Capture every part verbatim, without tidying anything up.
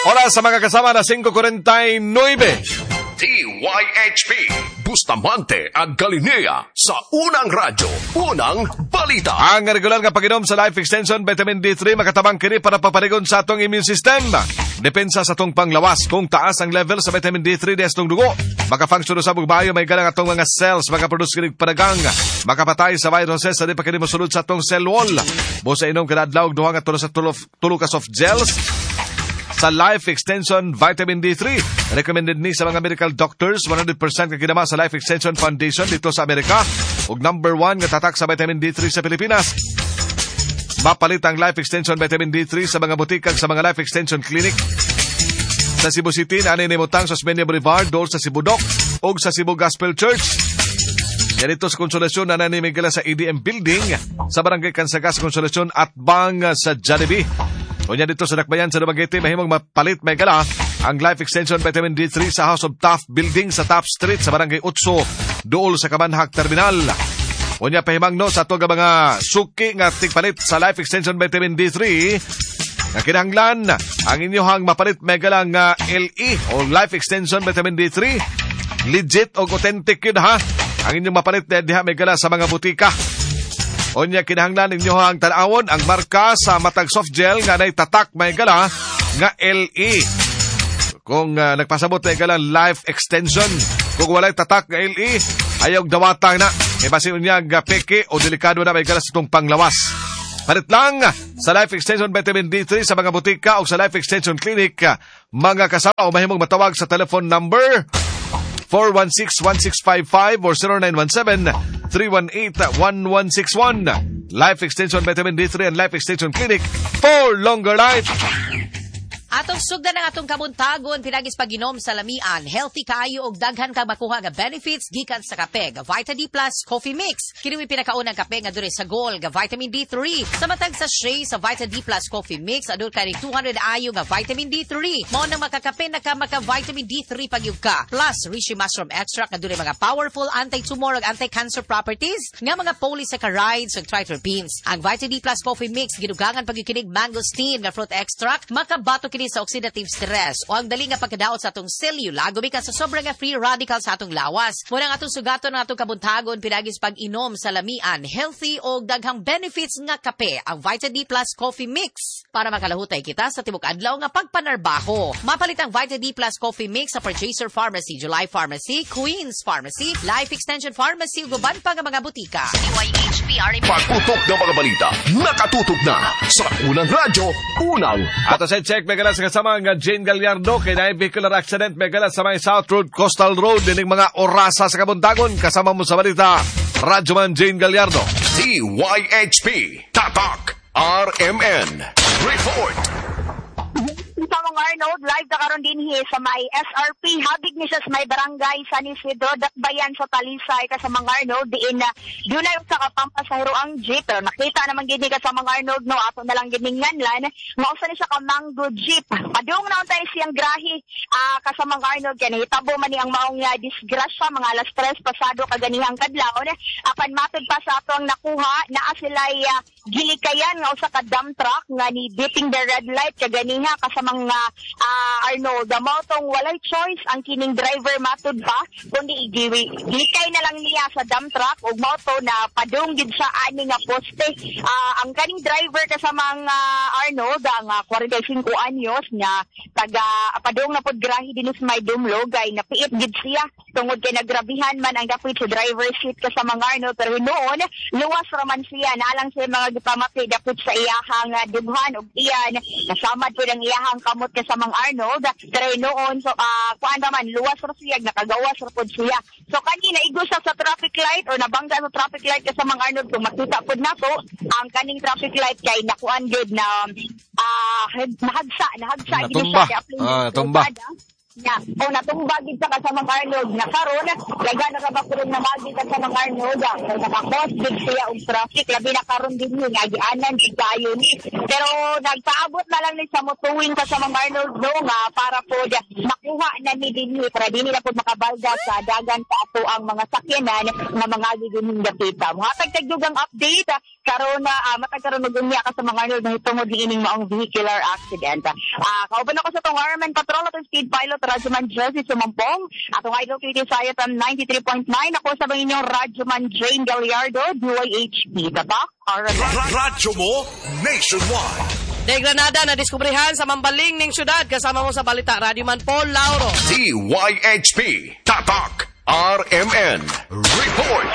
Oras sa mga kasama na five forty-nine. D Y H P Bustamante at Galilea sa Unang Radyo, Unang Balita. Ang regular nga pag-inom sa Life Extension Vitamin D three makatabang kini para paparigon sa atong immune system. Depensa sa atong panglawas. Kung taas ang level sa Vitamin D three des atong dugo, makafunction sa bugbayo may ganang atong mga cells, makaproduce kini padagang, makapatay sa viruses sa di pa kini mosulod sa atong cell wall. Busa inom kada adlaw duha nga tulo sa tulo, tulo ka soft gels sa Life Extension Vitamin D three. Recommended ni sa mga medical doctors, one hundred percent kaginama sa Life Extension Foundation dito sa Amerika. Ug number one nga tatak sa Vitamin D three sa Pilipinas. Mapalit ang Life Extension Vitamin D three sa mga butikag sa mga Life Extension Clinic. Sa Cebu City, naanay nimutang sa Osmeña Boulevard, dool sa Cebu Doc, ug sa Cebu Gospel Church. Yan ito sa Konsolasyon na nanimigala sa E D M Building sa Barangay Kansagas Konsolasyon at Bang sa Jollibee. Unya dito sa Dakbayan sa Dumaguete, mahimong mapalit may gala ang Life Extension Vitamin D three sa House of Taft Building sa Taft Street sa Barangay Utso, dool sa Kamanhag Terminal. Unya pahimang no sa ito mga suki nga tigpalit sa Life Extension Vitamin D three nga kinahanglan ang inyohang mapalit may gala nga L E o Life Extension Vitamin D three. Legit o authentic yun ha. Ang inyong mapalit na diha may gala sa mga butika. Unya kinahanglan ninyo ang tanawon ang marka sa matag soft gel nga nay tatak may gala nga L E. Kung uh, nagpasabot na gala Life Extension, kung walay tatak nga L E, ayaw dawatang na. E basi unya nga peke o delikado na may gala sa itong panglawas. Palit lang sa Life Extension Vitamin D three sa mga butika o sa Life Extension Clinic. Mga kasama o mahimong matawag sa telephone number four one six, one six five five or zero nine one seven, three one eight, one one six one. Life Extension Vitamin D three and Life Extension Clinic for longer life. Atong sugdan ang atong kabuntagon pinagis pag-inom sa lamian, healthy kaayo og daghan kang makuha nga benefits gikan sa kape, ga Vita D Plus Coffee Mix. Kini may pinakaunang kape nga dure sa goal ga Vitamin D three. Sa matag sa shea sa Vita D Plus Coffee Mix adul kani two hundred ayo nga Vitamin D three. Mao nang makakape na ka maka Vitamin D three pagyud ka. Plus reishi mushroom extract nga dure mga powerful anti-tumor ug anti-cancer properties nga mga polysaccharides ug triterpenes. Ang Vita D Plus Coffee Mix gidugangan pagyud kinig mangosteen nga fruit extract makabato kini sa oxidative stress o ang dali nga pagkadaot sa atong cellula gumikan sa sobrang nga free radical sa atong lawas. Muna ang atong sugaton ng atong kabuntagon pinagis pag-inom sa lamian, healthy o daghang benefits nga kape, ang Vita D Plus Coffee Mix para makalahutay kita sa tibok adlaw nga pagpanarbaho. Mapalit ang Vita D Plus Coffee Mix sa Purchaser Pharmacy, July Pharmacy, Queens Pharmacy, Life Extension Pharmacy ug uban pa nga mga butika. D Y H P R M. Pagputok ng mga balita, nakatutok na sa Unang Radyo, Unang. Ato sa check may gala sa kasama nga Jane Gallardo kay na vehicular accident may gala sa may South Road, Coastal Road dining mga orasa sa kabuntagon. Kasama mo sa balita, Radyoman Jane Gallardo. D Y H P Tatak R M N Report. Sa mga Arnold, live na karon din hi sa may S R P, habig ni sa may barangay San Isidro, Dakbayan sa Talisay, ka sa mga Arnold, diin na doon na yung sa kapampasahero ang jeep, pero nakita naman gini ka sa mga Arnold, no, ato na lang gininganlan, mausa ni sa kamanggo jeep. Padung na tayo siyang grahi, uh, ka sa mga Arnold, kaya nahitabo man ni ang maong uh, disgrasya, mga alas tres pasado kaganihang kadlaon, apan matod pa sa ato ang nakuha, naa sila'y uh, gilikayan, nga usa ka dump truck, nga ni beating the red light, kaganiha, ka sa mga uh, Arnold, mo tong walay choice ang kining driver matud pa kundi gilikay na lang niya sa dump truck ug mo to na padunggid sa ani nga poste. Uh, ang kaning driver kasamang uh, Arnold ang uh, forty-five anyos nga taga padung na pod grahi dinhi sa may Dumlog ay napiit gid siya tungod kay nagrabihan man ang dapit sa driver seat kasamang Arnold, pero noon luwas raman siya naalang sa mga gipamati dapit sa iyahang uh, dughan ug iyan nasamad pud ang iyahang kamot ka sa mga Arnold, pero noon, so, uh, kuan naman, luwas ra siya, nakagawas ra pod siya. So, kanina, igos sa traffic light, o nabangga sa traffic light ka sa mga Arnold, kung makita pod na to, ang kaning traffic light kay nakuan good na, uh, nahagsa, nahagsa, natumba, ah, natumba. na o natumbagid sa kasamang Arnold na karon laga na ka ba kurong namagid sa kasamang Arnold so nakakos big siya og traffic labi na karon din ni nga gianan gid kayo ni pero nagpaabot na lang ni sa motuwing kasamang Arnold no nga para po makuha na ni din ni para dinhi na po makabalda sa dagan sa ato ang mga sakyanan nga mga gigining dapita mo hatag tagdugang update karon na uh, matag karon og unya ka sa mga Arnold na hitungod niining maong vehicular accident ah uh, kauban ako sa tong Armen Patrol at Speed Pilot Radyoman Jesse Sumampong. Atong idol Tweety Sayat ang ninety-three point nine. Ako sa mga inyong Radyoman Jane Gallardo, D Y H P. Tatak, R M N. Radyo mo nationwide. De Granada na diskubrihan sa mambaling ning syudad kasama mo sa balita Radyoman Paul Lauro. D Y H P. Tatak, R M N. Report.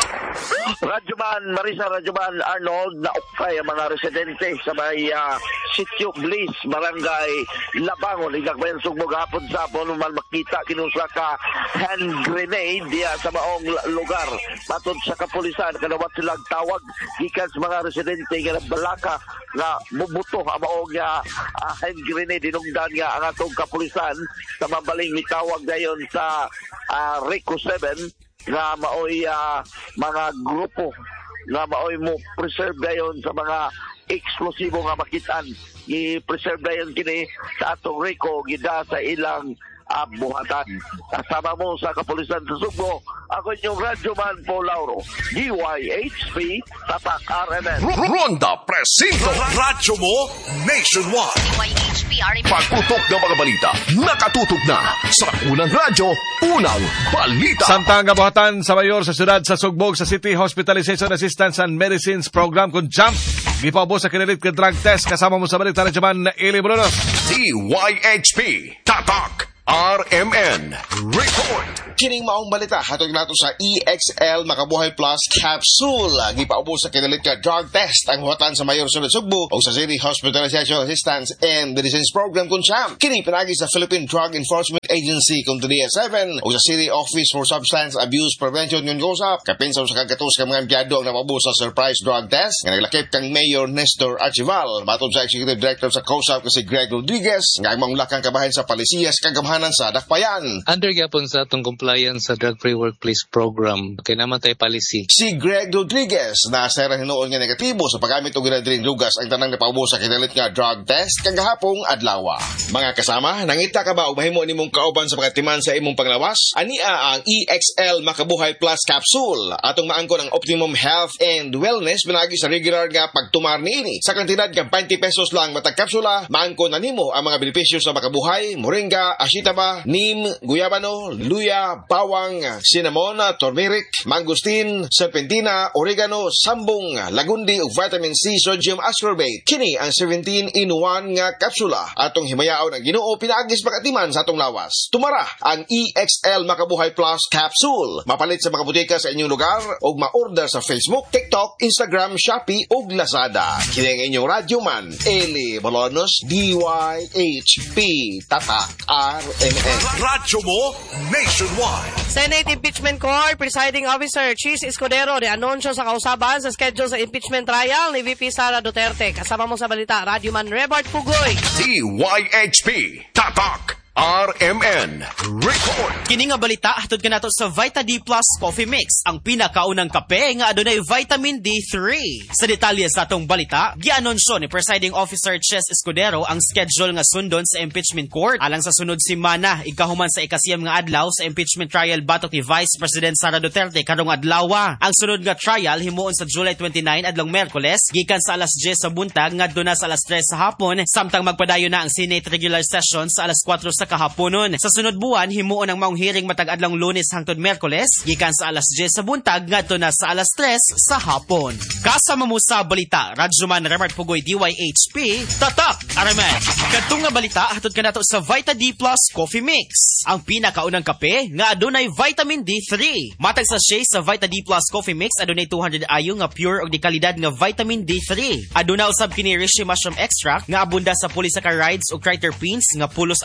Radyoman Marisa Radyoman Arnold na ukay ang mga residente sa may uh, Sitio Bliss, Barangay Labangon, Igagbayan Sugmog hapon sa hapon man makita kinusa ka hand grenade diya sa maong lugar. Matod sa kapulisan kanawat silang tawag gikan sa mga residente nga balaka nga mubuto ang maong uh, uh, hand grenade dinungdan nga ang atong kapulisan sa mabaling mitawag dayon sa uh, Rico seven nga maoy uh, mga grupo nga maoy mo preserve dayon sa mga eksplosibo nga makitaan i-preserve dayon kini sa atong Rico gida sa ilang uh, buhatan. Kasama mo sa kapulisan sa Sugbo ako inyong Radyoman Paul Lauro, D Y H P, Tatak R M N. Ronda Presinto. Radyo mo nationwide. D Y H P, R M N. Pagputok ng mga balita, nakatutok na sa unang radyo, unang balita. Samtang kabuhatan sa mayor sa siyudad sa Sugbog sa City Hospitalization Assistance and Medicines Program kung JAMP. Gipaubos sa kinilit ka drug test kasama mo sa balita na Jaman Eli Brunos. D Y H P, Tatak R M N. Report. Kining maong balita hatod nato sa E X L Makabuhay Plus Capsule. Gipaubos sa kinilit ka drug test ang huwatan sa Mayor Sulod Sugbo o sa City Hospitalization Assistance and Medicines Program kung siyam. Kini pinagi sa Philippine Drug Enforcement Agency kung D S seven o sa City Office for Substance Abuse Prevention yung gusap. Kapinsaw sa kagatos ka mga empleyado ang napaubos sa surprise drug test nga naglakip kang Mayor Nestor Archival. Matod sa Executive Director sa COSAP kasi Greg Rodriguez nga ang lakang kabahin sa Palisiyas kagamahanan sa Dakpayan. Under gyapon sa atong compliance sa Drug Free Workplace Program kay naman tay policy. Si Greg Rodriguez na sera hinuon nga negatibo sa paggamit og ginadring drugas ang tanang napaubos sa kinalit nga drug test kagahapong adlaw. Mga kasama, nangita ka ba og mahimo nimong kauban sa pagatiman sa imong panglawas? Ania ang E X L Makabuhay Plus Capsule atong maangkon ang optimum health and wellness pinagi sa regular nga pagtumar niini. Sa kantidad nga twenty pesos lang matag kapsula, maangkon na nimo ang mga benepisyo sa makabuhay, moringa, ashitaba, neem, guyabano, luya, bawang, cinnamon, turmeric, mangosteen, serpentina, oregano, sambong, lagundi ug vitamin C sodium ascorbate. Kini ang seventeen in one nga kapsula atong himayaon ang Ginoo pinaagis pagatiman sa atong lawas. Tumara ang E X L Makabuhay Plus Capsule. Mapalit sa mga butika sa inyong lugar ug ma-order sa Facebook, TikTok, Instagram, Shopee ug Lazada. Kini ang inyong radyoman, Eli Bolonos, D Y H P, Tatak R M N. Radyo mo nationwide. Senate Impeachment Court Presiding Officer Chis Escudero de anunsyo sa kausaban sa schedule sa impeachment trial ni V P Sara Duterte. Kasama mo sa balita, Radyoman Rebart Pugoy. D Y H P, Tatak R M N. Report. Kini nga balita hatod kanato sa Vita D Plus Coffee Mix, ang pinakaunang kape nga adunay vitamin D three. Sa detalye sa atong balita, gianunsyo ni Presiding Officer Chis Escudero ang schedule nga sundon sa impeachment court alang sa sunod semana ikahuman sa ikasiyam nga adlaw sa impeachment trial batok ni Vice President Sara Duterte karong adlaw. Ang sunod nga trial himuon sa July twenty-nine adlong Miyerkules gikan sa alas ten sa buntag ngadto na sa alas tres sa hapon samtang magpadayon na ang Senate regular session sa alas four sa kahaponon. Sa sunod buwan himuon ang maong hearing matag adlong Lunes hangtod Miyerkules gikan sa alas ten sa buntag ngadto na sa alas tres sa hapon. Kasama mo sa balita, Radyoman Rebart Pugoy, D Y H P, Tatak R M N. Kadtong nga balita hatod kanato sa Vita D Plus Coffee Mix, ang pinakaunang kape nga adunay vitamin D three. Matag sa sachet sa Vita D Plus Coffee Mix adunay two hundred ayo nga pure og di kalidad nga vitamin D three. Aduna usab kini reishi mushroom extract nga abunda sa polysaccharides ug triterpenes nga pulos adunay power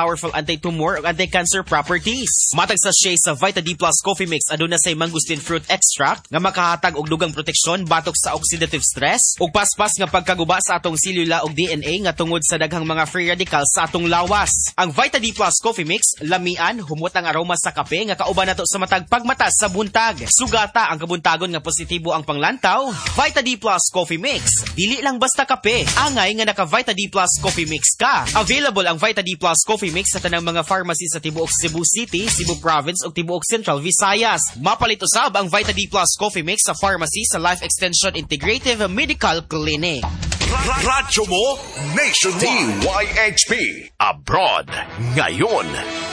powerful anti-tumor ug anti-cancer properties. Matag sa sachet sa Vita D Plus Coffee Mix aduna say mangosteen fruit extract nga makahatag og dugang proteksyon batok sa oxidative stress ug paspas nga pagkaguba sa atong selula ug D N A nga tungod sa daghang mga free radicals sa atong lawas. Ang Vita D Plus Coffee Mix lamian humot ang aroma sa kape nga kauban nato sa matag pagmata sa buntag. Sugata ang kabuntagon nga positibo ang panglantaw. Vita D Plus Coffee Mix dili lang basta kape, angay nga naka Vita D Plus Coffee Mix ka. Available ang Vita D Plus Coffee Mix sa tanang mga pharmacy sa tibuok Cebu City, Cebu Province ug tibuok Central Visayas. Mapalit usab ang Vita D Plus Coffee Mix sa pharmacy sa Life Extension Integrative Medical Clinic. Radyo mo Nationwide. D Y H P Abroad ngayon.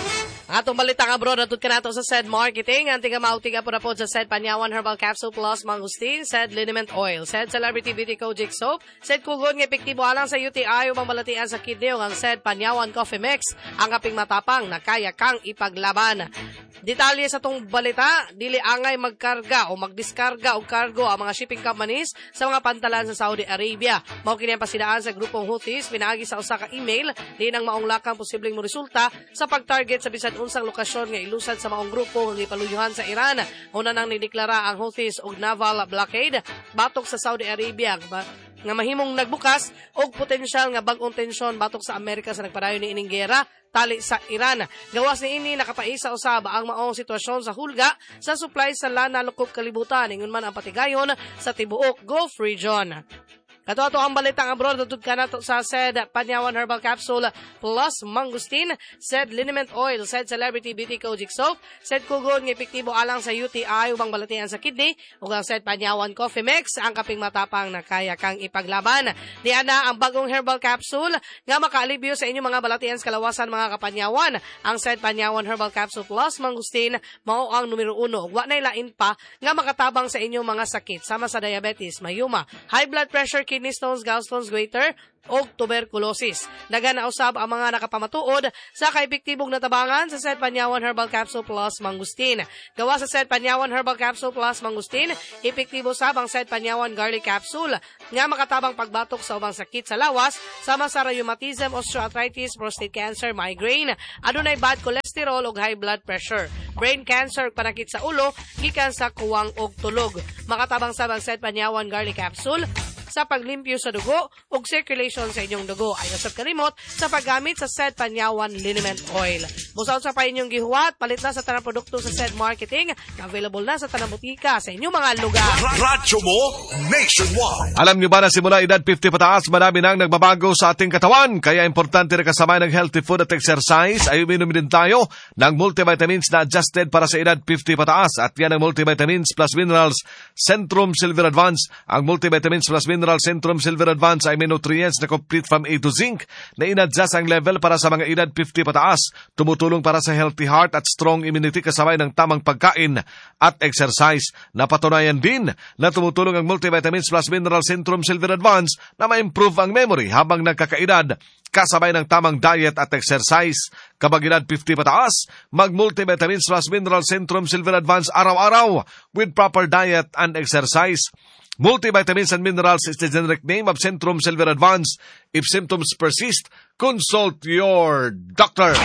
Atong balitang abroad natud ka nato sa S E D Marketing. Ang tiga mautiga po na po sa S E D Panyawan Herbal Capsule Plus Mangosteen, S E D Liniment Oil, S E D Celebrity Beauty Kojic Soap, S E D Kugon nga epektibo alang sa U T I o mambalatian sa kidney ang S E D Panyawan Coffee Mix, ang kaping matapang na kaya kang ipaglaban. Detalye sa tong balita, dili angay magkarga o magdiskarga o cargo ang mga shipping companies sa mga pantalan sa Saudi Arabia. Mao kini ang pasidaan sa grupong Houthis pinaagi sa usa ka email di nang maong lakang posibleng mo resulta sa pagtarget sa bisan unsang lokasyon nga ilusad sa maong grupo nga ipaluyuhan sa Iran. Una nang nideklara ang Houthis og naval blockade batok sa Saudi Arabia nga mahimong nagbukas og potensyal nga bag-ong tensyon batok sa Amerika sa nagpadayon ni ining gera tali sa Iran. Gawas ni ini nakapaisa usab ang maong sitwasyon sa hulga sa supply sa lana lukop kalibutan ingon man ang patigayon sa tibuok Gulf region. Kato ato ang balitang abroad natud ka nato sa S E D Panyawan Herbal Capsule Plus Mangosteen, S E D Liniment Oil, S E D Celebrity Beauty Kojic Soap, S E D Kugon nga epektibo alang sa U T I ubang balatian sa kidney, ug ang S E D Panyawan Coffee Mix, ang kaping matapang na kaya kang ipaglaban. Diana ang bagong herbal capsule nga makaalibyo sa inyong mga balatian sa kalawasan mga kapanyawan. Ang S E D Panyawan Herbal Capsule Plus Mangosteen mao ang numero uno. Wa nay lain pa nga makatabang sa inyong mga sakit sama sa diabetes, mayuma, high blood pressure, kidney stones, gallstones, goiter, o tuberculosis. Daga na usab ang mga nakapamatuod sa kaepektibong natabangan sa S E D Panyawan Herbal Capsule Plus Mangosteen. Gawa sa S E D Panyawan Herbal Capsule Plus Mangosteen, epektibo sab ang S E D Panyawan Garlic Capsule nga makatabang pagbatok sa ubang sakit sa lawas sama sa rheumatism, osteoarthritis, prostate cancer, migraine, adunay bad cholesterol ug high blood pressure, brain cancer ug panakit sa ulo gikan sa kuwang ug tulog. Makatabang sab ang S E D Panyawan Garlic Capsule sa paglimpyo sa dugo ug circulation sa inyong dugo. Ayaw sa kalimot sa paggamit sa S E D Panyawan Liniment Oil. Busaon sa pa inyong gihuwat, palit na sa tanang produkto sa S E D Marketing, na available na sa tanang butika sa inyong mga lugar. Radyo mo Nationwide. Alam niyo ba na simula edad fifty pataas, marami nang nagbabago sa ating katawan. Kaya importante na kasama ng healthy food at exercise ay uminom din tayo ng multivitamins na adjusted para sa edad fifty pataas. At yan ang multivitamins plus minerals Centrum Silver Advance. Ang multivitamins plus minerals Centrum Silver Advance ay may nutrients na complete from A to zinc na inadjust ang level para sa mga edad fifty pataas. Tumutulong para sa healthy heart at strong immunity kasabay ng tamang pagkain at exercise. Napatunayan din na tumutulong ang multivitamins plus mineral Centrum Silver Advance na ma-improve ang memory habang nagkakaedad kasabay ng tamang diet at exercise. Kapag edad fifty pataas, mag-multivitamins plus mineral Centrum Silver Advance araw-araw with proper diet and exercise. Multivitamins and minerals is the generic name of Centrum Silver Advance. If symptoms persist, consult your doctor.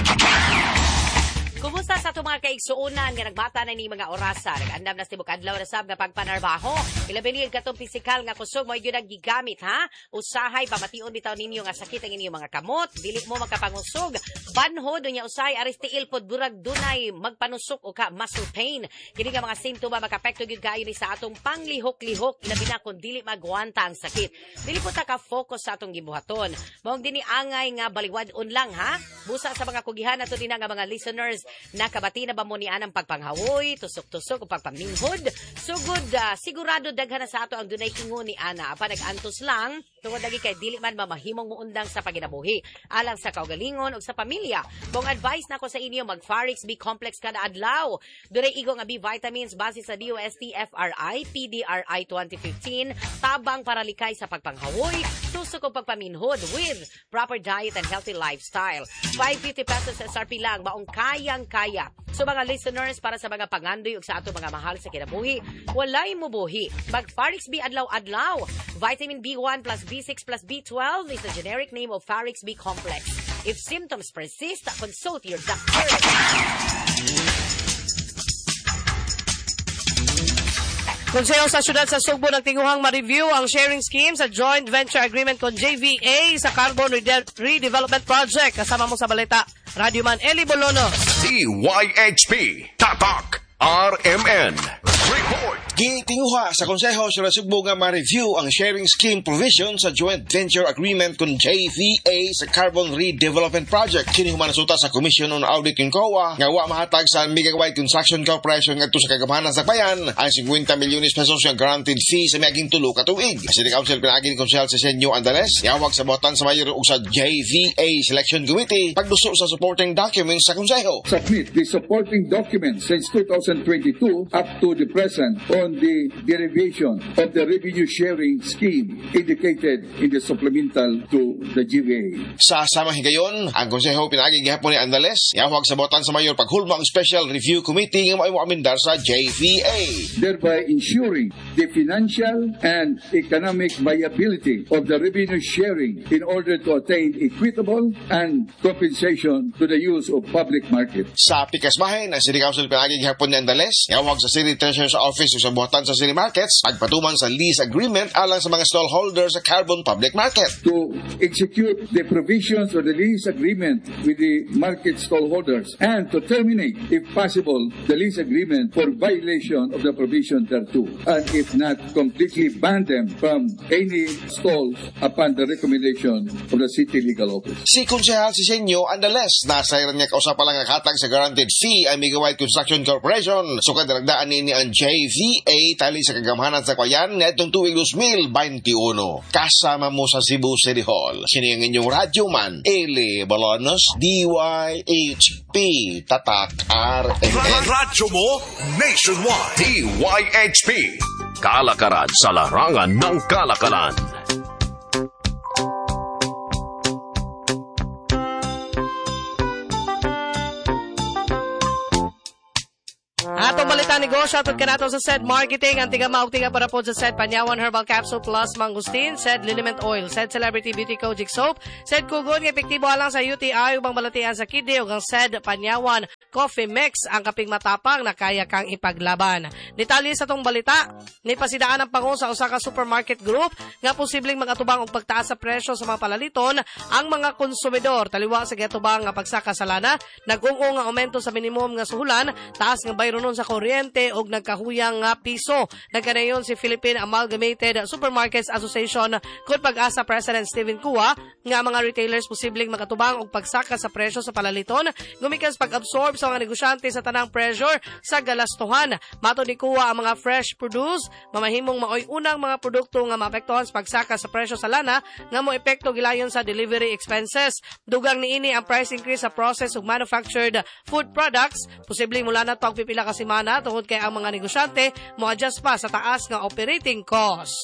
Kumusta sa itong mga kaigsuunan nga nagbata na ni mga orasa? Nag-andam na sibuk adlaw na sab nga pagpanarbaho. Ilabilin katong pisikal nga kusog mo yun ang gigamit, ha? Usahay, pamation bitaw ninyo nga sakit ang inyong mga kamot. Dili mo magkapangusog. Banhod, dunya usahay, aristiil pod burag dunay magpanusok o ka muscle pain. Kini nga mga simptoma makapekto gyud kaayo ni sa atong panglihok-lihok. Ilabi na kung dili magwanta ang sakit. Dili po ta ka-focus sa atong gibuhaton. Maong dini angay nga baliwad-on lang, ha? Busa sa mga kugihan nato din nga mga listeners. Nakabati na ba mo niyan ang pagpanghawoy, tusok-tusok o pagpaminhod? Sugod, uh, sigurado daghan na sa ato ang dunay ingon ni Ana. Apa nag-antos lang, tungod lagi kay dili man mamahimong muundang sa paginabuhi. Alang sa kaugalingon o sa pamilya. Kung advice na ko sa inyo, mag-Farix B Complex kada adlaw. Dunay igo nga B vitamins base sa D O S T F R I, P D R I twenty fifteen, tabang para likay sa pagpanghawoy, Lusok og pagpaminhod with proper diet and healthy lifestyle. five hundred fifty pesos sa S R P lang, maong kayang-kaya. So mga listeners, para sa mga pangandoy ug sa ato mga mahal sa kinabuhi, walay mubuhi. Mag Farix B adlaw-adlaw. Vitamin B one plus B six plus B twelve is the generic name of Farix B complex. If symptoms persist, consult your doctor. Konseho sa Syudad sa Sugbo nagtinguhang ma-review ang sharing scheme sa joint venture agreement con J V A sa Carbon Rede- Redevelopment Project. Kasama mo sa balita, Radyoman Eli Bolonos. D Y H P Tatak R M N Report. Gitinguha sa Konseho sa Sugbo nga ma-review ang sharing scheme provision sa joint venture agreement con J V A sa Carbon Redevelopment Project. Kini humanasuta sa Commission on Audit in C O A nga wa mahatag sa Megawide Construction Corporation ngadto sa kagamahanan sa bayan ang fifty milyones pesos nga guaranteed fee sa miaging tulo ka tuig. City Council pinagi ni Konsehal sa Senyo Andales yawag sa botan sa mayor ug sa J V A Selection Committee pagduso sa supporting documents sa Konseho. Submit the supporting documents since two thousand twenty-two up to the present on the derivation of the revenue sharing scheme indicated in the supplemental to the G V A. Sa samang higayon, ang Konseho pinagi gihapon ni Andales yawag sa botan sa mayor paghulma ang Special Review Committee nga mao amendar sa J V A, thereby ensuring the financial and economic viability of the revenue sharing in order to attain equitable and compensation to the use of public market. Sa pikasmahin, ang City Council pinagi gihapon ni Andales yawag sa City Treasurer's Office sa buhatan sa City Markets pagpatuman sa lease agreement alang sa mga stallholders sa Carbon Public Market. To execute the provisions of the lease agreement with the market stallholders and to terminate, if possible, the lease agreement for violation of the provision thereto, and if not, completely ban them from any stalls upon the recommendation of the City Legal Office. Si Konsehal si Senyo Andales nasayran niya kausa pa lang ang hatag sa guaranteed fee ang Megawide Construction Corporation so kadaragdaan ni ang J V A tali sa kagamahanan sa Kwayan netong tuwing two thousand twenty-one. Kasama mo sa Cebu City Hall. Kini ang inyong radyoman, Eli Bolonos, D Y H P Tatak R M N. Radyo mo nationwide. D Y H P Kalakaran sa larangan ng kalakalan. Atong balita negosyo atong kanato sa S E D Marketing ang tiga maugtinga para po sa S E D Panyawan Herbal Capsule Plus Mangustin, S E D Liniment Oil, S E D Celebrity Beauty Kojic Soap, S E D Kugon nga epektibo alang sa U T I ubang balatian sa kidney ug ang S E D Panyawan Coffee Mix ang kaping matapang na kaya kang ipaglaban. Detalye sa tong balita ni pasidaan ang pangu sa usa ka supermarket group nga posibleng magatubang og pagtaas sa presyo sa mga palaliton ang mga konsumidor taliwa sa gatubang nga pagsaka sa lana, nag-ung-ung nga aumento sa minimum nga suhulan, taas nga bayro sa kuryente og nagkahuyang nga piso. Nagkanayon si Philippine Amalgamated Supermarkets Association kun pag-asa President Steven Kua nga mga retailers posibleng makatubang og pagsaka sa presyo sa palaliton gumikan sa pag-absorb sa mga negosyante sa tanang pressure sa galastuhan. Mato ni Kua ang mga fresh produce mamahimong maoy unang mga produkto nga maapektuhan sa pagsaka sa presyo sa lana nga mo epekto gilayon sa delivery expenses. Dugang niini ang price increase sa processed ug manufactured food products posibleng mula na to pipila ka semana tungod kay ang mga negosyante mo adjust pa sa taas nga operating cost.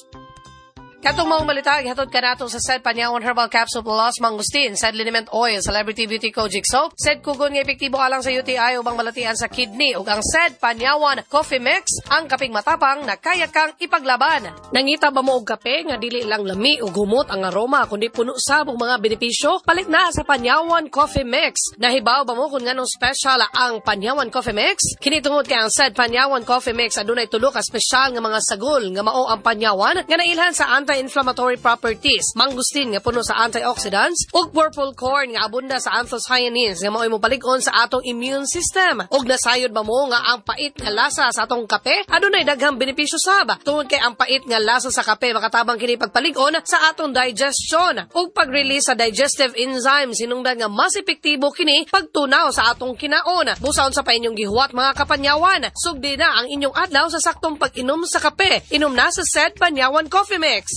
Katong mga malita, gihatod ka nato sa S E D Panyawan Herbal Capsule Plus Mangustin, S E D Liniment Oil, Celebrity Beauty Kojic Soap, S E D Kugon nga epektibo alang sa U T I ubang malatian sa kidney ug ang S E D Panyawan Coffee Mix ang kaping matapang na kaya kang ipaglaban. Nangita ba mo og kape nga dili lang lami ug humot ang aroma kundi puno sa mga benepisyo? Palit na sa Panyawan Coffee Mix. Nahibaw ba mo kung nganong special ang Panyawan Coffee Mix? Kini tungod kay ang S E D Panyawan Coffee Mix adunay tulo ka special nga mga sagol nga mao ang panyawan nga nailhan sa anti-inflammatory properties, mangustin nga puno sa antioxidants, ug purple corn nga abunda sa anthocyanins nga mao'y mopalig-on sa atong immune system. Ug nasayod ba mo nga ang pait nga lasa sa atong kape adunay daghang benepisyo sab. Tungod kay ang pait nga lasa sa kape makatabang kini pagpalig-on sa atong digestion ug pag-release sa digestive enzymes hinungdan nga mas epektibo kini pagtunaw sa atong kinaon. Busaon sa pa inyong gihuwat mga kapanyawan, sugdi na ang inyong adlaw sa saktong pag-inom sa kape. Inom na sa S E D Panyawan Coffee Mix.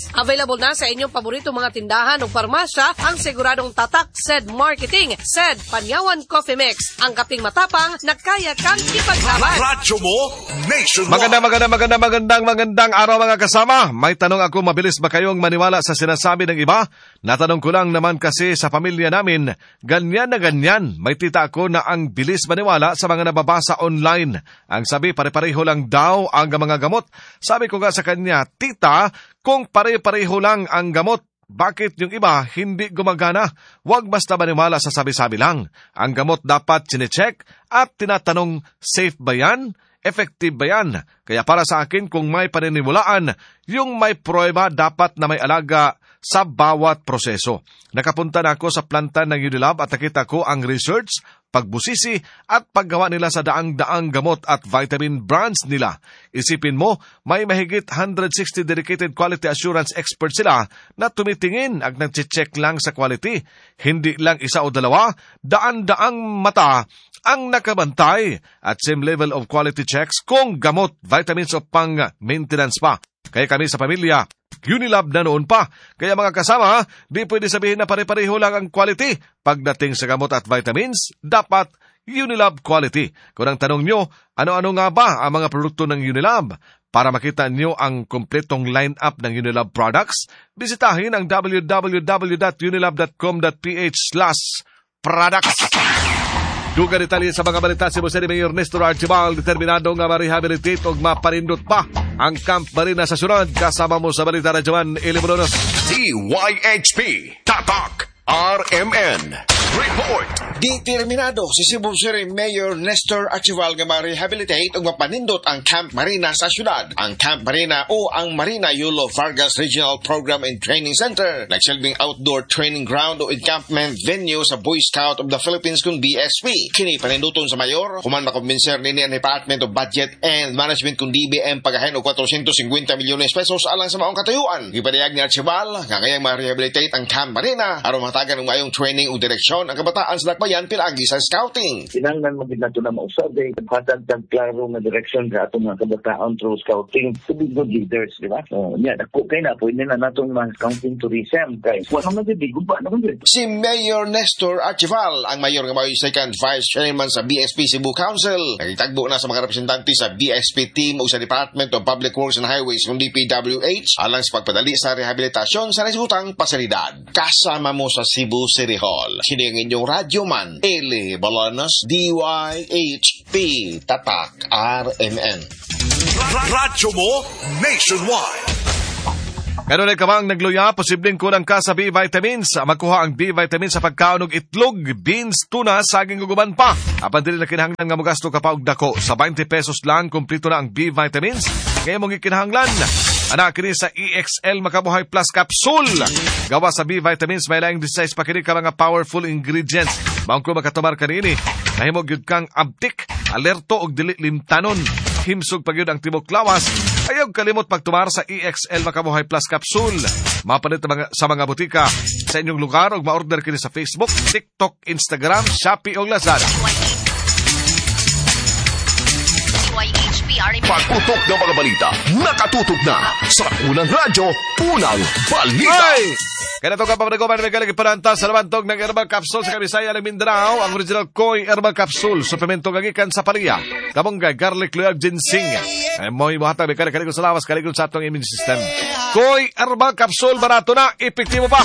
Available na sa inyong paborito mga tindahan o parmasya ang siguradong tatak S E D Marketing, S E D Panyawan Coffee Mix. Ang kaping matapang na kaya kang ipaglaban. Radyo mo, Nationwide. Magandang, magandang, magandang, magandang, magandang araw mga kasama. May tanong ako, mabilis ba kayong maniwala sa sinasabi ng iba? Natanong ko lang naman kasi sa pamilya namin, ganyan na ganyan. May tita ako na ang bilis maniwala sa mga nababasa online. Ang sabi, pare-pareho lang daw ang mga gamot. Sabi ko nga sa kanya, tita, kung pare-pareho lang ang gamot, bakit yung iba hindi gumagana? Huwag basta maniwala sa sabi-sabi lang. Ang gamot dapat chinecheck at tinatanong, safe ba yan? Effective ba yan? Kaya para sa akin, kung may paniniwalaan, yung may prueba dapat na may alaga sa bawat proseso. Nakapunta na ako sa planta ng Unilab at nakita ko ang research, pagbusisi at paggawa nila sa daang-daang gamot at vitamin brands nila. Isipin mo, may mahigit one hundred sixty dedicated quality assurance experts sila na tumitingin at nag-check lang sa quality. Hindi lang isa o dalawa, daan-daang mata ang nakabantay at same level of quality checks kung gamot, vitamins o pang-maintenance pa. Kaya kami sa pamilya, Unilab na noon pa. Kaya mga kasama, di pwede sabihin na pare-pareho lang ang quality. Pagdating sa gamot at vitamins, dapat Unilab quality. Kung ang tanong nyo, ano-ano nga ba ang mga produkto ng Unilab? Para makita nyo ang kompletong line-up ng Unilab products, bisitahin ang w w w dot unilab dot com dot p h slash products. Duga detalye sa mga balita si Jose Mayor Nestor Archibald, determinado nga ma-rehabilitate o maparindot pa ang Camp Marina sa sunod. Kasama mo sa balita na Joan Elimunonos. D Y H P, Tatak, R M N, Report. Determinado si Cebu City Mayor Nestor Archibald nga ma-rehabilitate o mapanindot ang Camp Marina sa syudad. Ang Camp Marina o ang Marina Yulo Vargas Regional Program and Training Center, nagsilbing outdoor training ground o encampment venue sa Boy Scout of the Philippines kung B S P. Kini paninduton sa mayor, kuman makumbinser nini ang Department of Budget and Management kung D B M pagahin o four hundred fifty milyones pesos alang sa maong katayuan. Ipadayag ni Archibald nga ngayang ma-rehabilitate ang Camp Marina aron matagan ng mayong training o direksyon ang kabataan sa dakbayan pinagi sa scouting. Kinahanglan mo gid nato na mausab eh hatag tag klaro nga direksyon sa atong mga kabataan through scouting to be good leaders, di ba? Oh, yeah, dako kay na pwede na natong mga scouting tourism kay wala man gid guba na gid. Si Mayor Nestor Archibald ang mayor nga mao'y second vice chairman sa B S P Cebu Council. Nagitagbo na sa mga representante sa B S P team o sa Department of Public Works and Highways kung D P W H alang sa pagpadali sa rehabilitasyon sa nasibutang pasilidad. Kasama mo sa Cebu City Hall. Sino ang inyong radyo man? Eli Balanos, D Y H P, Tatak, R M N. Radyo mo, Nationwide. Ganun ay kamang nagluya, posibleng kulang ka sa B-vitamins. Magkuha ang B-vitamins sa pagkaon og itlog, beans, tuna, saging uguban pa. Apan dili na kinahanglan nga mogasto ka pa og dako. Sa twenty pesos lang, kumpleto na ang B-vitamins. Ngayon mong ikinahanglan. Anak kini sa E X L Makabuhay Plus Capsule. Gawa sa B-vitamins, may laing designs pa kini ka mga powerful ingredients. Maong ko makatumar kanini. Nahimog yun kang abtik, alerto og dili limtanon. Himsog pag yun ang tibok lawas. Ayaw kalimot pagtumar sa E X L Makabuhay Plus Capsule. Mapalit sa mga butika sa inyong lugar o ma-order kini sa Facebook, TikTok, Instagram, Shopee o Lazada. Pagputok ng mga balita, nakatutok na sa unang radyo, unang balita. Hey! Kaya ito kapag nag-uman may galing ipananta sa labantog ng Herbal Capsule sa Kabisaya ng Mindanao, ang original Koi Herbal Capsule, suplemento gagikan sa pariya, kamunggay, garlic, luyag, ginseng. Ay mo imuhatag, may kalikaligon sa lawas, kalikaligon sa atong immune system. Koi Herbal Capsule, barato na, epektibo pa.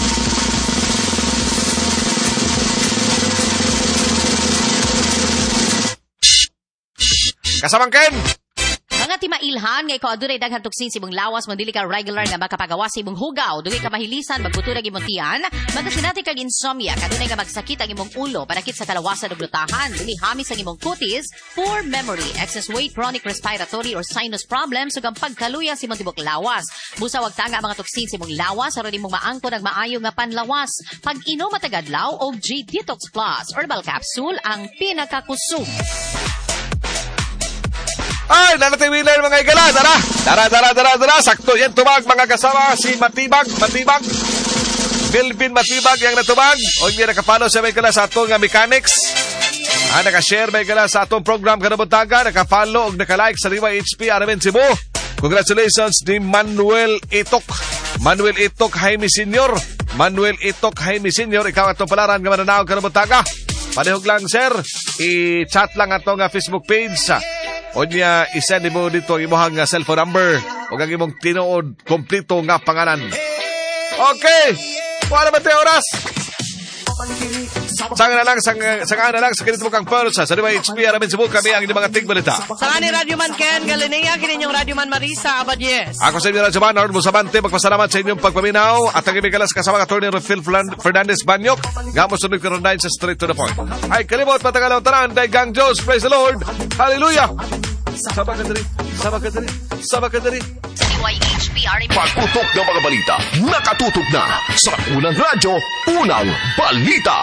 Kasamang Ken! Mga timailhan, nga ikaw adunay daghang tuksin sa imong lawas, mandili ka regular nga makapagawa sa imong hugaw, dugay ka mahilisan, magbuturag imong tiyan, magasinati kag insomnia, kadunay nga magsakit ang imong ulo, panakit sa kalawasan ug lutahan, dili hamis ang imong kutis, poor memory, excess weight, chronic respiratory or sinus problems, ug ang pagkaluya sa imong tibok lawas. Busa wag tanga ang mga tuksin sa imong lawas, aron imong maangkon ang maayo nga panlawas. Pag inom matagadlaw og G Detox Plus Herbal Capsule ang pinakakusog. Ay, nanatay winner mga igala. Tara, tara, tara, tara, tara. Sakto yan tumag mga kasama. Si Matibag, Matibag. Bilbin Matibag yung natubag. O yung nakapalo siya may igala sa atong mechanics. Ah, nakashare may igala sa atong program kanabuntaga. Nakapalo o nakalike sa D Y H P R M N Cebu. Congratulations ni Manuel Itok. Manuel Itok Jaime Senior. Manuel Itok Jaime Senior, ikaw atong palaran nga mananaw ka na butaga. Panihog lang, sir. I-chat lang atong uh, Facebook page. O niya, isend mo dito imuhang uh, cellphone number. O ang imong tinuod, kompleto nga pangalan. Okay. Wala ba tayo oras? Sanga na lang, sanga, sanga na lang sa kinito mo kang Persa. Sa D Y H P, aramin sa kami ang inyong mga tigbalita. Sanga ni Radio Man Ken, Galinea, kininyong Radio Man Marisa, Abadyes. Ako sa inyo, Radio Man, Arnold Busabante, magpasalamat sa inyong pagpaminaw at ang ibig kasama Atty. Phil Fernandez Banyok. Gamos sunod ka ron sa straight to the point. Ay, kalimot, matagalaw tanan, day gang Diyos, praise the Lord, hallelujah. Sabag ka dali, sabag ka dali, sabag ka dali. Sa D Y H P, R M. Pagputok ng mga balita, nakatutok na sa Unang Radyo, Unang Balita.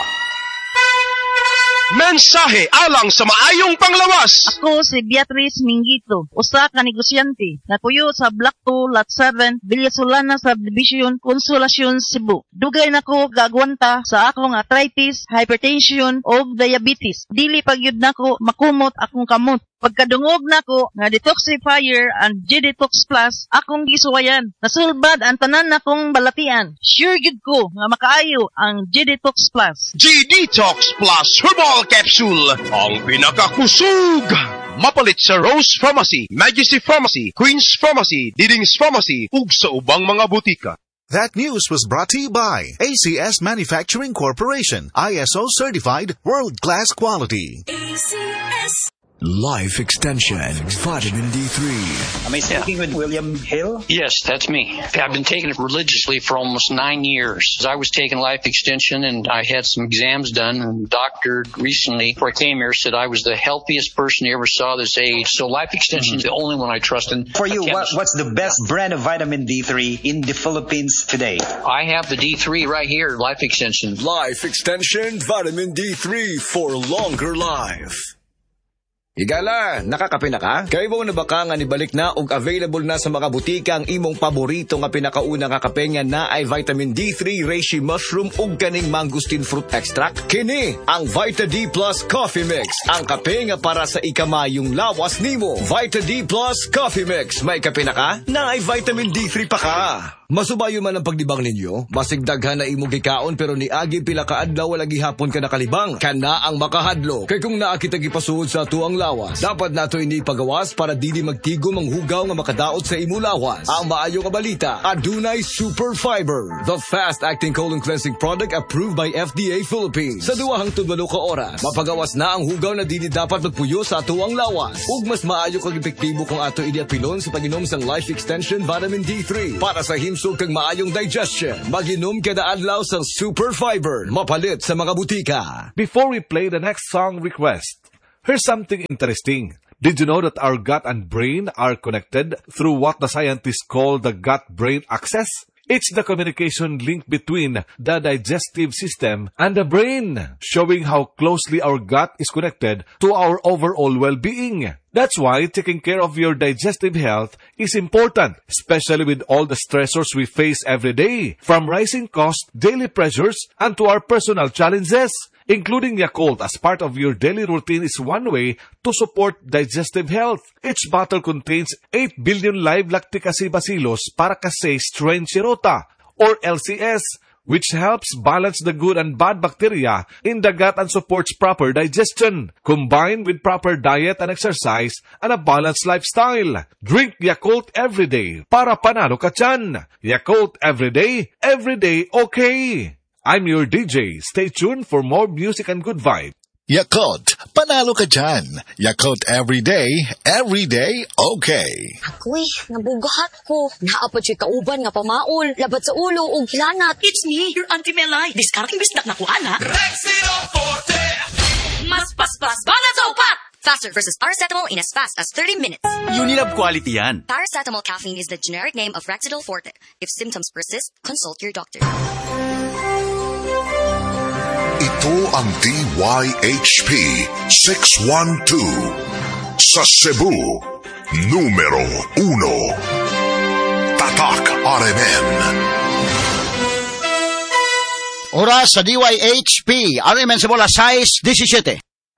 Mensahe alang sa maayong panglawas. Ako si Beatrice Mingito, usa ka negosyante, napuyo sa Block two, Lot seven, Villasolana Subdivision, Consolacion, Cebu. Dugay nako gagwanta sa akong arthritis, hypertension, o diabetes. Dili pagyud nako makumot akong kamot. Pagkadungog nako nga detoxifier and G-Detox Plus, akong gisuwayan. Nasulbad ang tanan nakong balatian. Sure gid ko nga makaayo ang G-Detox Plus. G-Detox Plus Herbal Capsule, ang pinakakusog. Mapalit sa Rose Pharmacy, Majesty Pharmacy, Queen's Pharmacy, Diding's Pharmacy, ug sa ubang mga butika. That news was brought to you by A C S Manufacturing Corporation, I S O certified, world-class quality. A C S Life Extension, Vitamin D three. Am I speaking with William Hill? Yes, that's me. I've been taking it religiously for almost nine years. I was taking Life Extension and I had some exams done, and the doctor recently, before I came here, said I was the healthiest person he ever saw this age. So Life Extension mm-hmm. is the only one I trust in. For you, what, what's the best brand of vitamin D three in the Philippines today? I have the D three right here, Life Extension. Life Extension Vitamin D three for longer life. Igala, nakakape na ka? Kaya mo na ba ka nga nibalik na og available na sa mga butika ang imong paborito nga pinakauna nga kape nga na ay vitamin D three, reishi mushroom ug kaning mangosteen fruit extract? Kini ang Vita D Plus Coffee Mix, ang kape nga para sa ikamayong lawas nimo. Vita D Plus Coffee Mix, may kape na ka? Na ay vitamin D three pa ka. Masubayo man ang pagdibang ninyo, masigdaghan na imo gikaon pero niagi pila ka adlaw wala gihapon ka nakalibang. Kana ang makahadlo. Kay kung naa kita gipasuod sa tuang lawas, dapat nato ini pagawas para dili magtigom ang hugaw nga makadaot sa imo lawas. Ang maayo nga balita, adunay Super Fiber, the fast-acting colon cleansing product approved by F D A Philippines. Sa duwahang tugalo ka oras, mapagawas na ang hugaw na dili dapat magpuyo sa tuang lawas. Ug mas maayo kag epektibo kung ato ini apilon sa pag-inom sang Life Extension Vitamin D three para sa himsog kag maayong digestion. Mag-inom kada adlaw sang Super Fiber, mapalit sa mga butika. Before we play the next song request, here's something interesting. Did you know that our gut and brain are connected through what the scientists call the gut-brain axis? It's the communication link between the digestive system and the brain, showing how closely our gut is connected to our overall well-being. That's why taking care of your digestive health is important, especially with all the stressors we face every day, from rising costs, daily pressures, and to our personal challenges. Including Yakult as part of your daily routine is one way to support digestive health. Each bottle contains eight billion live lactic acid bacillus para kasi strain Shirota, or L C S, which helps balance the good and bad bacteria in the gut and supports proper digestion, combined with proper diet and exercise and a balanced lifestyle. Drink Yakult every day para panalo ka tiyan. Yakult every day, every day okay. I'm your D J. Stay tuned for more music and good vibes. Yakult, panalo ka dyan. Yakult every day, every day, okay. Ako'y, nabugahat ko. Naapot siya kauban nga pamaol, labat sa ulo o kilanat. It's me, your Auntie Melay. Discarding bisdak na ko, ana. Rexino Forte! Mas paspas, banat sa upat! Faster versus paracetamol in as fast as thirty minutes. Unilab quality yan. Paracetamol caffeine is the generic name of Rexidol Forte. If symptoms persist, consult your doctor. Ito ang D Y H P six one two sa Cebu, numero uno. Tatak R M N. Oras sa D Y H P, R M N Cebu, alas sais diecisiete.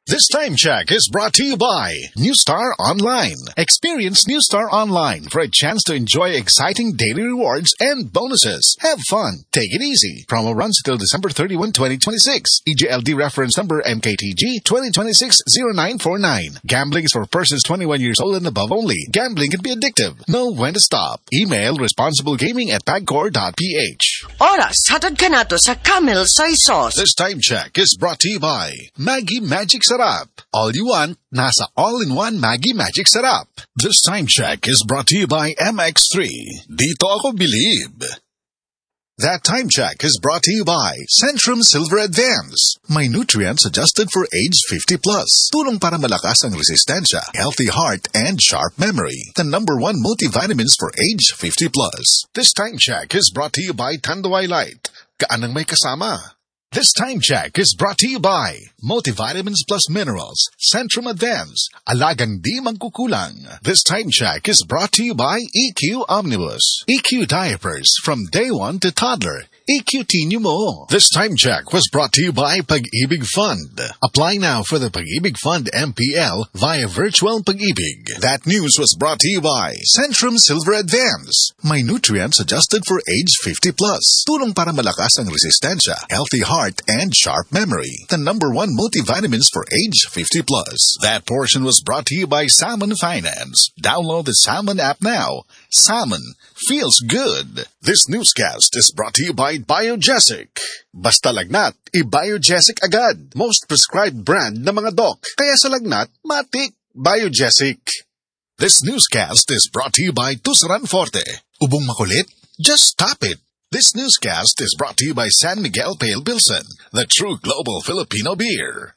This time check is brought to you by New Star Online. Experience New Star Online for a chance to enjoy exciting daily rewards and bonuses. Have fun. Take it easy. Promo runs until December thirty-first, twenty twenty-six. E G L D reference number M K T G twenty twenty-six oh nine four nine. Gambling is for persons twenty-one years old and above only. Gambling can be addictive. Know when to stop. Email responsiblegaming at pagcor dot p h. Oras, hatod ka na to sa Camel Soy Sauce. This time check is brought to you by Maggie Magic Sarap. All you want, nasa all-in-one Maggie Magic Sarap. This time check is brought to you by M X three. Dito ako bilib. That time check is brought to you by Centrum Silver Advance. May nutrients adjusted for age fifty plus. Tulong para malakas ang resistensya, healthy heart, and sharp memory. The number one multivitamins for age fifty plus. This time check is brought to you by Tanduay Light. Kaanang may kasama. This time check is brought to you by Multivitamins Plus Minerals, Centrum Advance, alagang di magkukulang. This time check is brought to you by E Q Omnibus, E Q Diapers from day one to toddler. E Q Tinyo mo. This time check was brought to you by Pag-ibig Fund. Apply now for the Pag-ibig Fund M P L via Virtual Pag-ibig. That news was brought to you by Centrum Silver Advance. May nutrients adjusted for age fifty plus. Tulong para malakas ang resistensya, healthy heart, and sharp memory. The number one multivitamins for age fifty plus. That portion was brought to you by Salmon Finance. Download the Salmon app now. Salmon feels good. This newscast is brought to you by Biogesic. Basta lagnat, i-Biogesic agad. Most prescribed brand ng mga doc. Kaya sa lagnat, matik. Biogesic. This newscast is brought to you by Tusaran Forte. Ubong makulit? Just stop it. This newscast is brought to you by San Miguel Pale Pilsen, the true global Filipino beer.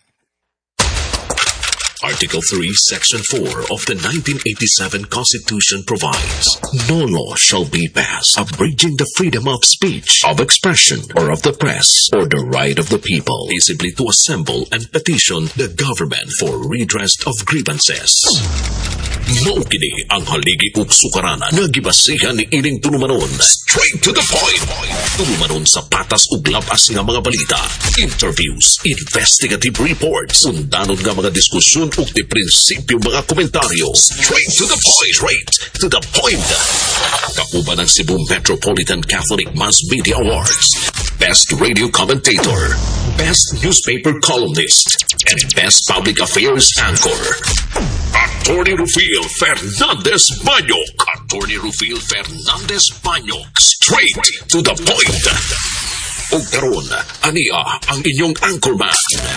Article three, Section four of the nineteen eighty-seven Constitution provides, no law shall be passed abridging the freedom of speech, of expression, or of the press, or the right of the people peaceably to assemble and petition the government for redress of grievances. Mao kini ang haligi ug sukaranan nga gibasihan ni ining tulumanon. Straight to the point. Tulumanon sa patas ug labas nga mga balita, interviews, investigative reports, undanon nga mga diskusyon ug di prinsipyo mga komentaryo. Straight to the point. Straight to the point. Kauban ang Cebu Metropolitan Catholic Mass Media Awards. Best Radio Commentator, Best Newspaper Columnist, and Best Public Affairs Anchor. Attorney Rufil Fernandez Banyok. Attorney Rufil Fernandez Banyok. Straight to the point. O karon, ania ang inyong anchorman.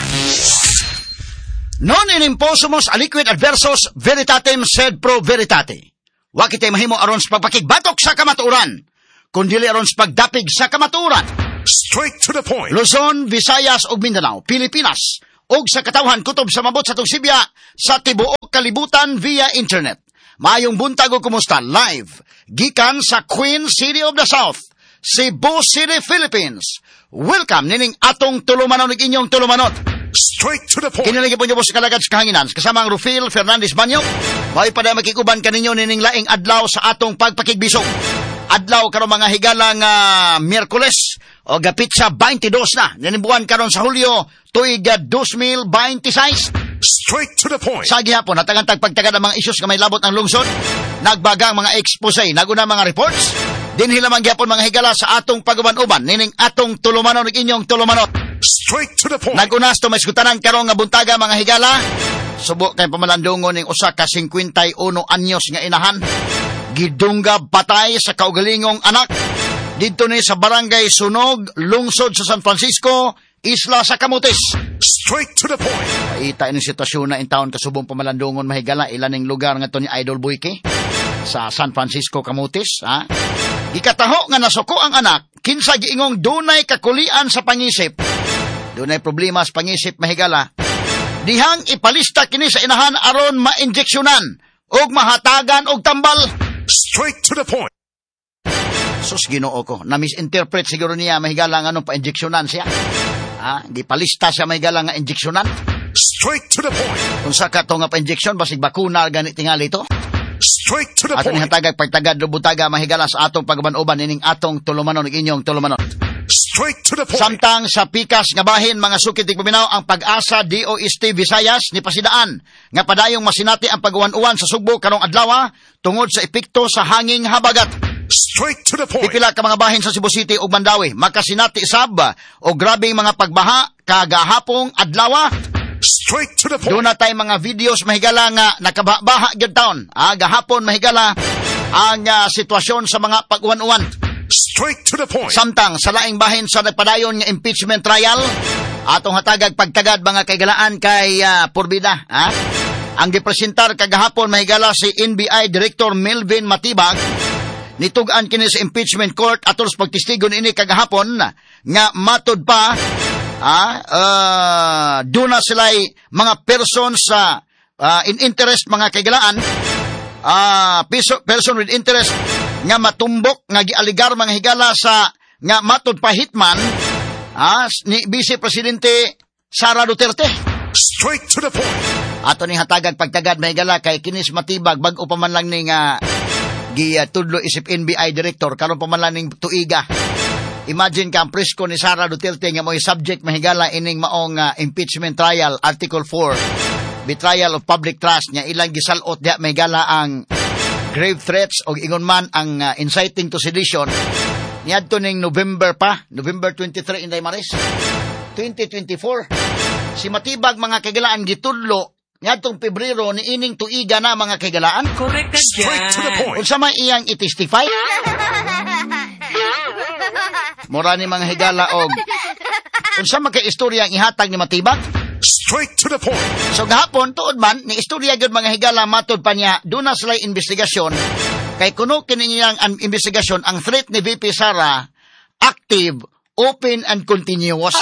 Non inimposumos aliquid adversos veritatem sed pro veritate. Wa kitay mahimo aron sa pagpakigbatok sa kamatuoran, kundi aron sa pagdapig sa kamatuoran. Straight to the point. Luzon, Visayas ug Mindanao, Pilipinas, ug sa katawhan kutob sa mabot sa tong Sibya sa tibuok kalibutan via internet. Maayong buntag ug kumusta live gikan sa Queen City of the South, Cebu City, Philippines. Welcome nining atong tulumanon ug inyong tulumanot. Straight to the point. Kinilig po niyo po sa kalagad sa kahanginan kasama ang Rufil Fernandez Banyok. May pa makikuban kaninyo nining laing adlaw sa atong pagpakigbisog. Adlaw karon mga higalang uh, Miyerkules o gapit sa twenty-two na ninibuan karon sa Hulyo tuig two thousand twenty-six. Straight to the point. Sa gihapon natagan tagpagtagad ang mga issues nga may labot ang lungsod, nagbagang mga expose, naguna mga reports, dinhi lamang gihapon mga higala sa atong pag-uban-uban nining atong tulumanon ug inyong tulumanot. Straight to the point. Nagunas to may skutanan karon nga buntaga mga higala. Subo kay pamalandungon ning usa ka fifty-one anyos nga inahan. Gidunggab patay sa kaugalingong anak dito ni sa Barangay Sunog, lungsod sa San Francisco, Isla sa Camotes. Straight to the point. Paita ining sitwasyon na in taon kasubong pamalandungon mahigala ilaning lugar nga to ni Idol Buike sa San Francisco, Camotes, ha? Gikataho nga nasuko ang anak kinsa giingong dunay kakulian sa pangisip. Dunay problema sa pangisip mahigala. Dihang ipalista kini sa inahan aron ma-injeksyonan og mahatagan og tambal. Straight to the point. Sus, Ginoo ko. Na-misinterpret siguro niya mahigala nga anong pa-injeksyonan siya. Ha? Di palista siya mahigala nga injeksyonan. Straight to the point. Kung saka to nga pa-injeksyon, basig bakuna ganit tingali ito. Straight to the Ato point. Ato nihatagag pagtagad lubutaga mahigala sa atong pagbanuban ining atong tulumanon ug inyong tulumanon. Straight to the point. Samtang sa pikas nga bahin mga sukid tigpaminaw ang Pag-asa D O S T Visayas ni pasidaan nga padayong masinati ang pag-uwan-uwan sa Sugbo karong adlaw tungod sa epekto sa hanging habagat. Straight to the point. Pipila ka mga bahin sa Cebu City ug Mandawi makasinati sab o grabing mga pagbaha kagahapong adlaw. Straight to the point. Doon na tayo mga videos mahigala nga nakabaha gyud taon. Ah, gahapon mahigala ang uh, sitwasyon sa mga pag-uwan-uwan. Straight to the point. Samtang sa laing bahin sa nagpadayon nga impeachment trial, atong hatagag pagtagad mga kaigalaan kay uh, Purbida. Ha? Ang gipresentar kagahapon mahigala si N B I Director Melvin Matibag. Nitugan kini sa impeachment court atol sa pagtistigon ini kagahapon nga matud pa ah, uh, doon na sila'y mga person sa uh, in interest mga kaigalaan, uh, person with interest nga matumbok nga gialigar mga higala sa nga matud pa hitman ah, ni Vice Presidente Sara Duterte. Straight to the point. Ato ning hatagag pagtagad mga higala kay kinis Matibag bag-o pa man lang ning uh, gi uh, tudlo isip N B I Director karon pa man lang ning tuiga. Imagine ka ang presko ni Sara Duterte nga mo'y subject mahigala ining maong uh, impeachment trial, Article four, betrayal of public trust, nga ilang gisalot diya mahigala ang grave threats o ingon man ang uh, inciting to sedition. Niadto ning November pa, November twenty-three, Inday Maris, twenty twenty-four. Si Matibag mga kagalaan gitudlo niadtong Pebrero ni ining tuiga na mga kagalaan. Correct ka dyan. Unsa may iyang i-testify? Mura ni mga higala og unsa man kay istorya ang ihatag ni Matibag? Straight to the point. So gahapon tuod man ni istorya gyud mga higala matud pa niya duna sila investigasyon kay kuno kini niyang ang investigasyon ang threat ni V P Sara active, open and continuous.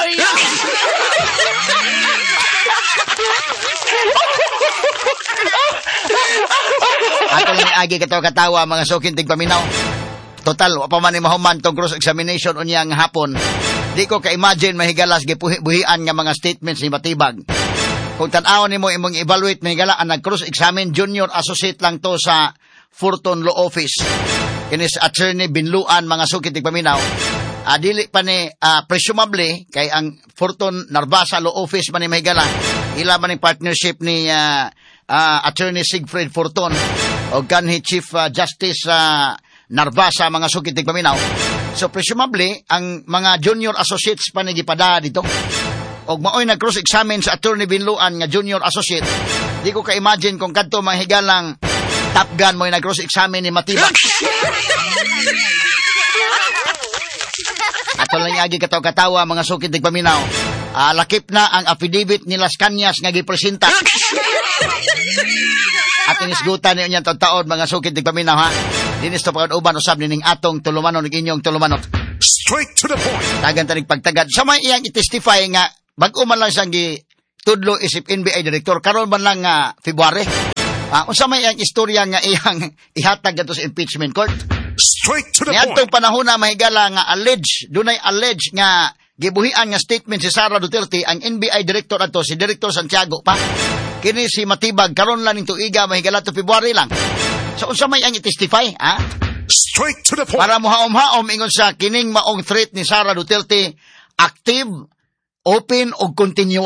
Ato ni agi katawa katawa mga sukin tigpaminaw. Total, wa pa man ni mahuman tong cross examination unyang hapon. Di ko ka-imagine mahigalas gibuhi-buhian nga mga statements ni Matibag. Kung tan-aw nimo imong evaluate mahigala ang nag-cross examine junior associate lang to sa Fulton Law Office. Kini sa attorney Binluan mga sukit tigpaminaw. Uh, dili pa ni uh, presumably kay ang Fulton Narvasa Law Office man ni mahigala. Ila man ni partnership ni uh, uh, attorney Sigfred Fulton o kanhi Chief uh, Justice uh, Narvasa mga sukit tigpaminaw. So presumably ang mga junior associates pa ni gipada dito. Og maoy nag cross examine sa attorney Binluan nga junior associate. Di ko ka-imagine kung kadto mahigalang Top Gun mo'y nag cross examine ni Matibag. Ato lang agi kataw-katawa mga sukit tigpaminaw. Uh, lakip na ang affidavit ni Las Cañas nga gipresenta. At inisgutan niyo niyan taon mga sukit tigpaminaw ha. Dinis to pagod-uban usab ning atong tulumanon ug inyong tulumanot. Straight to the point. Tagan tanig pagtagad. Sa may iyang i-testify nga bag-o man lang siyang gitudlo isip N B I Director karon man lang nga uh, February. Ah, uh, unsa may iyang istorya nga iyang ihatag gadto sa impeachment court? Straight to the point. Niadtong panahon na mahigala nga alleged, dunay alleged nga gibuhian nga statement si Sara Duterte ang N B I Director ato si Director Santiago pa. Kini si Matibag karon lang ning tuiga mahigala to February lang. So unsa may ang i-testify, ha? Straight to the point. Para muhaom-haom ingon sa kining maong threat ni Sara Duterte active, open o continuous.